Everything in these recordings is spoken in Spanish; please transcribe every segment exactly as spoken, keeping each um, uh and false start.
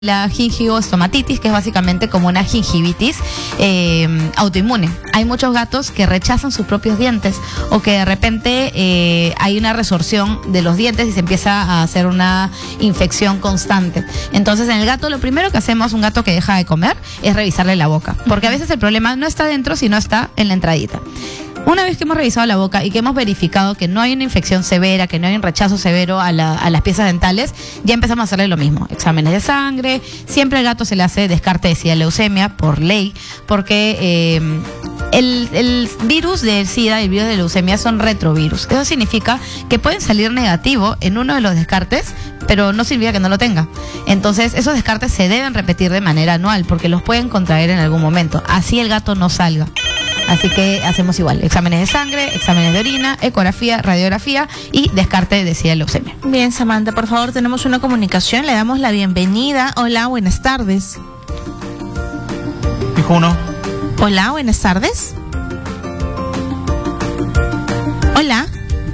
La gingivoestomatitis, que es básicamente como una gingivitis eh, autoinmune. Hay muchos gatos que rechazan sus propios dientes o que de repente eh, hay una resorción de los dientes y se empieza a hacer una infección constante. Entonces, en el gato, lo primero que hacemos, un gato que deja de comer, es revisarle la boca, porque a veces el problema no está dentro, sino está en la entradita. Una vez que hemos revisado la boca y que hemos verificado que no hay una infección severa, que no hay un rechazo severo a, la, a las piezas dentales, ya empezamos a hacerle lo mismo. Exámenes de sangre, siempre al gato se le hace descarte de SIDA leucemia por ley, porque eh, el, el virus del SIDA y el virus de leucemia son retrovirus. Eso significa que pueden salir negativo en uno de los descartes, pero no significa que no lo tenga. Entonces, esos descartes se deben repetir de manera anual, porque los pueden contraer en algún momento. Así el gato no salga. Así que hacemos igual, exámenes de sangre, exámenes de orina, ecografía, radiografía y descarte de SIDA y leucemia. Bien, Samantha, por favor, tenemos una comunicación, le damos la bienvenida. Hola, buenas tardes. Dijo uno. Hola, buenas tardes. Hola.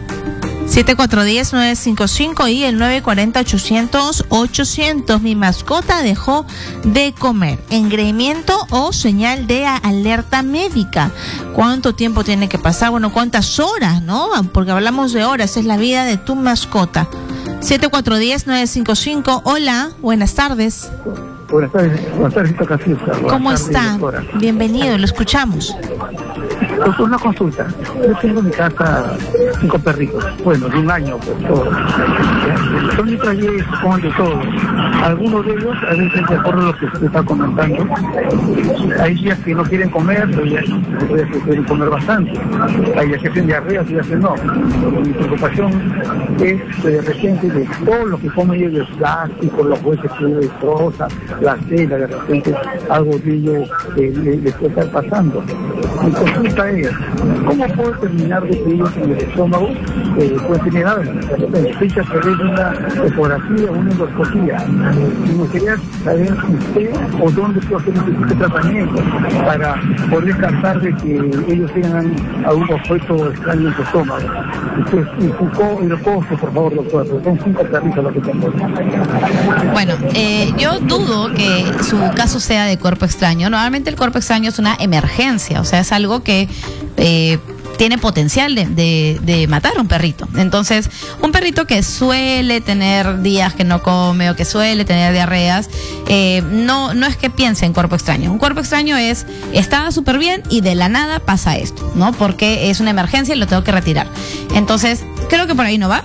siete cuatro uno cero nueve cinco cinco y el nueve cuatro cero ochocientos ochocientos. Mi mascota dejó de comer. Engreimiento o señal de alerta médica. ¿Cuánto tiempo tiene que pasar? Bueno, ¿cuántas horas, no? Porque hablamos de horas, es la vida de tu mascota. siete cuatro uno cero nueve cinco cinco. Hola, buenas tardes. Buenas tardes, buenas tardes, Castillo. ¿Cómo está? Bienvenido, lo escuchamos. Doctor, una consulta. Yo tengo en mi casa cinco perritos, bueno, de un año, pues todos. Son mis talleres, comen de todo. Algunos de ellos, a veces de acuerdo a lo que usted está comentando, hay días que no quieren comer, pero ya que quieren comer bastante. Hay días que hacen diarrea, y días que no. Mi preocupación es que de repente de todo lo que comen ellos, el plástico, los huesos que les destroza, la cena, de repente algo de ello eh, les le puede estar pasando. Mi consulta es, ¿cómo puedo terminar de que ellos en el estómago eh, pueden tener algo? De repente, fecha que ve una ecografía o una endoscopía. Y me gustaría saber usted o dónde puedo hacer este tratamiento para poder descartar de que ellos tengan algún objeto extraño en su estómago. Entonces, y, y, y lo costo, por favor, doctor, porque son cinco perritos lo que tengo. Bueno, eh, yo dudo que su caso sea de cuerpo extraño. Normalmente el cuerpo extraño es una emergencia, o sea, es algo que eh, tiene potencial de, de, de matar a un perrito. Entonces, un perrito que suele tener días que no come o que suele tener diarreas, eh, no, no es que piense en cuerpo extraño. Un cuerpo extraño es, está súper bien y de la nada pasa esto, ¿no? Porque es una emergencia y lo tengo que retirar. Entonces, creo que por ahí no va.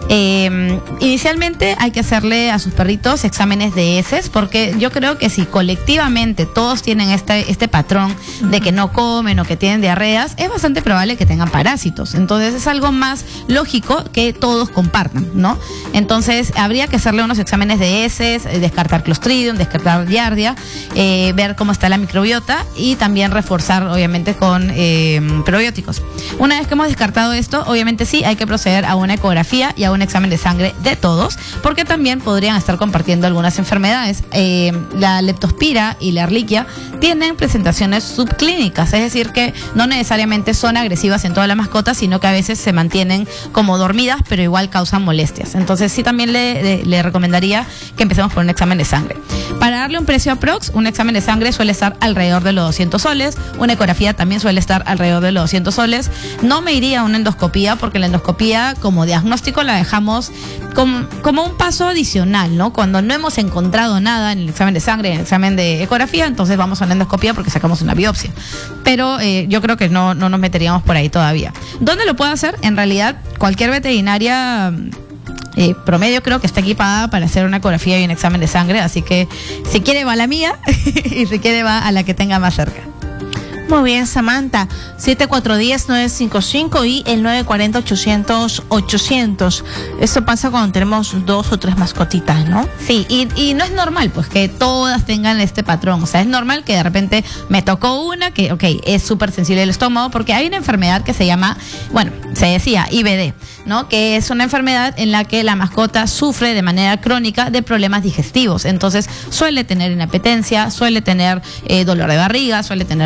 Eh, inicialmente hay que hacerle a sus perritos exámenes de heces, porque yo creo que si colectivamente todos tienen este, este patrón de que no comen o que tienen diarreas, es bastante probable que tengan parásitos. Entonces es algo más lógico que todos compartan, ¿no? Entonces habría que hacerle unos exámenes de heces, descartar Clostridium, descartar Giardia, eh, ver cómo está la microbiota y también reforzar obviamente con eh, probióticos. Una vez que hemos descartado esto, obviamente sí hay que proceder a una ecografía y a un examen de sangre de todos, porque también podrían estar compartiendo algunas enfermedades. Eh, la leptospira y la ehrlichia tienen presentaciones subclínicas, es decir, que no necesariamente son agresivas en toda la mascota, sino que a veces se mantienen como dormidas, pero igual causan molestias. Entonces sí también le, le, le recomendaría que empecemos por un examen de sangre. Para darle un precio aprox, un examen de sangre suele estar alrededor de los doscientos soles, una ecografía también suele estar alrededor de los doscientos soles. No me iría a una endoscopía, porque la endoscopía como diagnóstico la dejamos como, como un paso adicional, ¿no? Cuando no hemos encontrado nada en el examen de sangre, en el examen de ecografía, entonces vamos a una endoscopía porque sacamos una biopsia. Pero eh, yo creo que no, no nos meteríamos por ahí todavía. ¿Dónde lo puedo hacer? En realidad, cualquier veterinaria eh, promedio creo que está equipada para hacer una ecografía y un examen de sangre, así que si quiere va a la mía y si quiere va a la que tenga más cerca. Muy bien, Samantha. siete cuatro uno cero nueve cinco cinco y el nueve cuatro cero ochocientos ochocientos. Eso pasa cuando tenemos dos o tres mascotitas, ¿no? Sí, y, y no es normal pues que todas tengan este patrón. O sea, es normal que de repente me tocó una que, ok, es súper sensible el estómago, porque hay una enfermedad que se llama, bueno, se decía I B D, ¿no? Que es una enfermedad en la que la mascota sufre de manera crónica de problemas digestivos. Entonces, suele tener inapetencia, suele tener eh, dolor de barriga, suele tener vómitos,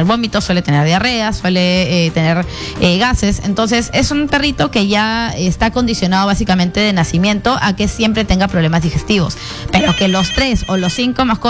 suele tener diarrea, suele eh, tener eh, gases. Entonces es un perrito que ya está condicionado básicamente de nacimiento a que siempre tenga problemas digestivos. Pero que los tres o los cinco mascotas